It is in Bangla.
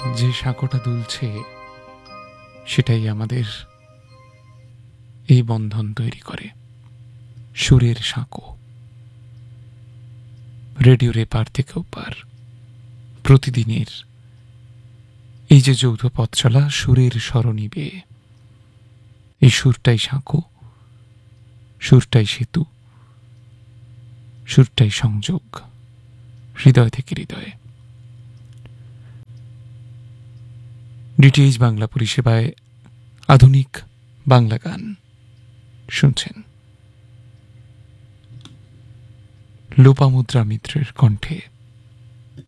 যে সাঁকোটা দুলছে সেটাই আমাদের এই বন্ধন তৈরি করে। সুরের সাঁকো, রেডিওর এপার থেকে ওপার, প্রতিদিনের এই যে যৌথ পথ চলা সুরের স্মরণী বেয়ে, এই সুরটাই সাঁকো, সুরটাই সেতু, সুরটাই সংযোগ, হৃদয় থেকে হৃদয়ে। ডিটিএইচ বাংলা পরিষেবায় আধুনিক বাংলা গান শুনছেন লোপামুদ্রা মিত্রের কণ্ঠে।